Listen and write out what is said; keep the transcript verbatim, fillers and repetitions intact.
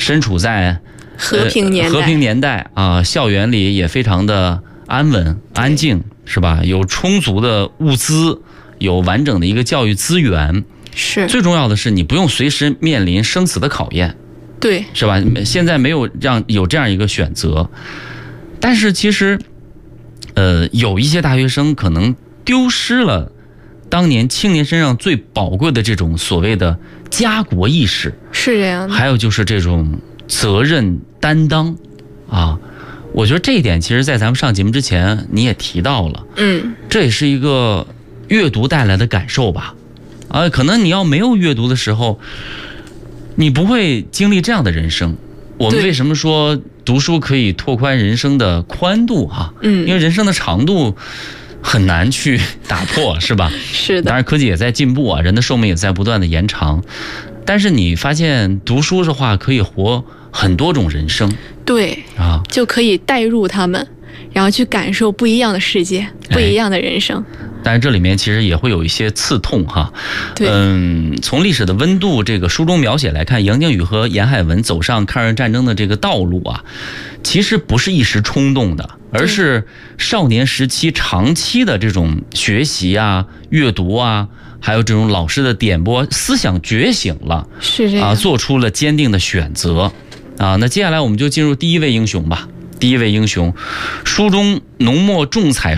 身处在和平年代， 呃、和平年代啊，校园里也非常的安稳安静，是吧？有充足的物资，有完整的一个教育资源， 是最重要的是你不用随时面临生死的考验， 对， 是吧？现在没有让有这样一个选择，但是其实，呃，有一些大学生可能丢失了当年青年身上最宝贵的这种所谓的家国意识， 是这样的。 还有就是这种责任担当，啊，我觉得这一点其实在咱们上节目之前你也提到了， 嗯， 这也是一个阅读带来的感受吧，啊，可能你要没有阅读的时候，你不会经历这样的人生。我们为什么说读书可以拓宽人生的宽度哈、啊？嗯，因为人生的长度很难去打破，是吧？ 是的。 当然，科技也在进步啊，人的寿命也在不断的延长。但是你发现读书的话，可以活很多种人生。 对啊， 就可以带入他们，然后去感受不一样的世界，不一样的人生。 哎、但是这里面其实也会有一些刺痛哈。 对， 嗯，从历史的温度这个书中描写来看，杨靖宇和严海文走上抗日战争的这个道路啊，其实不是一时冲动的，而是少年时期长期的这种学习啊、阅读啊，还有这种老师的点拨，思想觉醒了， 是这样啊， 做出了坚定的选择啊。那接下来我们就进入第一位英雄吧。第一位英雄，书中浓墨重彩